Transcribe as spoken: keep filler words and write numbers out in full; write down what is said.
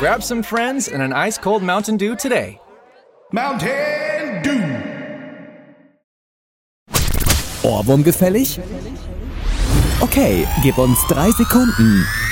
Grab some friends and an ice-cold Mountain Dew today. Mountain Dew. Ohrwurm gefällig? Okay, gib uns drei Sekunden.